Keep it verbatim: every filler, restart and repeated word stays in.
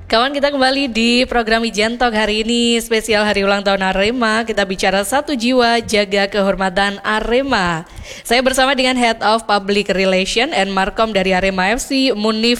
Kawan, kita kembali di program Ijen Talk hari ini spesial hari ulang tahun Arema. Kita bicara satu jiwa jaga kehormatan Arema. Saya bersama dengan Head of Public Relation and Markom dari Arema F C, Munif